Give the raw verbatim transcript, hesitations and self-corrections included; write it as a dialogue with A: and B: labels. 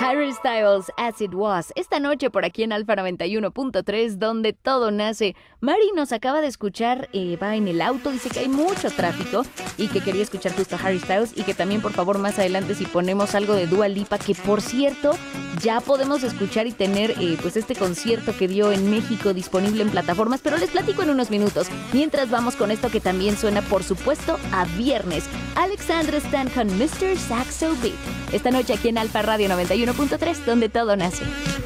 A: Harry Styles, As It Was, esta noche por aquí en Alfa noventa y uno punto tres, donde todo nace. Mari nos acaba de escuchar, eh, va en el auto, dice que hay mucho tráfico y que quería escuchar justo a Harry Styles y que también por favor más adelante si ponemos algo de Dua Lipa, que por cierto ya podemos escuchar y tener eh, pues este concierto que dio en México disponible en plataformas, pero les platico en unos minutos. Mientras vamos con esto que también suena por supuesto a viernes. Alexandra Stan con mister Saxo Beat. Esta noche aquí en Alfa Radio noventa y uno punto tres, donde todo nace.